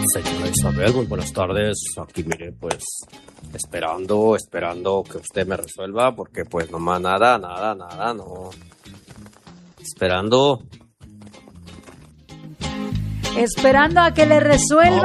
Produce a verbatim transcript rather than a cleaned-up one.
Señora Isabel, muy buenas tardes. Aquí mire, pues esperando, esperando que usted me resuelva, porque pues nomás nada, nada, nada, no. Esperando. Esperando a que le resuelva.